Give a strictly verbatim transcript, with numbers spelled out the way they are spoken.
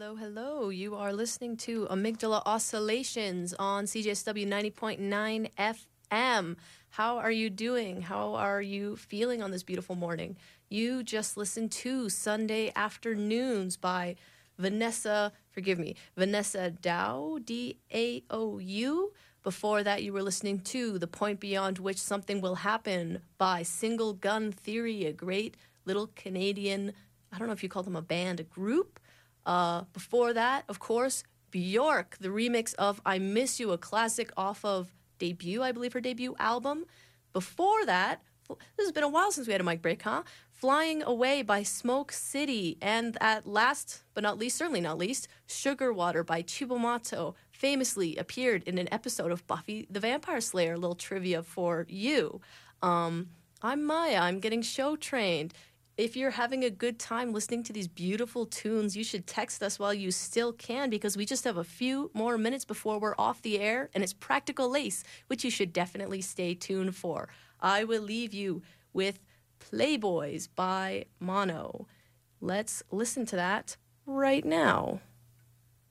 Hello, hello. You are listening to Amygdala Oscillations on C J S W ninety point nine F M. How are you doing? How are you feeling on this beautiful morning? You just listened to Sunday Afternoons by Vanessa, forgive me, Vanessa Dow, D A O U. Before that, you were listening to The Point Beyond Which Something Will Happen by Single Gun Theory, a great little Canadian, I don't know if you call them a band, a group. Uh, before that, of course, Bjork, the remix of I Miss You, a classic off of debut, I believe her debut album. Before that, this has been a while since we had a mic break, huh? Flying Away by Smoke City. And at last, but not least, certainly not least, Sugar Water by Chubomato famously appeared in an episode of Buffy the Vampire Slayer. A little trivia for you. Um, I'm Maya. I'm getting show trained. If you're having a good time listening to these beautiful tunes, you should text us while you still can, because we just have a few more minutes before we're off the air, and it's Practical Lace, which you should definitely stay tuned for. I will leave you with Playboys by Mono. Let's listen to that right now.